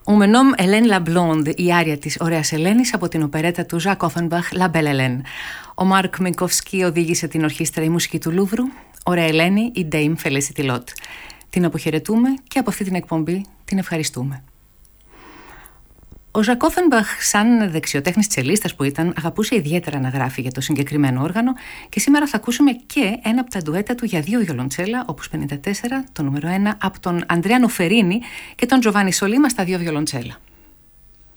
«On me nomme Hélène la Blonde», η άρια της ωραίας Ελένης από την οπερέτα του Jacques Offenbach «La Belle Hélène». Ο Μάρκ Μινκόφσκι οδήγησε την ορχήστρα «Η Μουσική του Λούβρου», ωραία Ελένη, η Dame Felicity Lott. Την αποχαιρετούμε και από αυτή την εκπομπή την ευχαριστούμε. Ο Ζακ Όφενμπαχ, σαν δεξιοτέχνης τσελίστας που ήταν, αγαπούσε ιδιαίτερα να γράφει για το συγκεκριμένο όργανο και σήμερα θα ακούσουμε και ένα από τα ντουέτα του για δύο βιολοντσέλα, opus 54, το νούμερο 1, από τον Αντρέα Νοφερίνη και τον Τζοβάνι Σολίμα στα δύο βιολοντσέλα.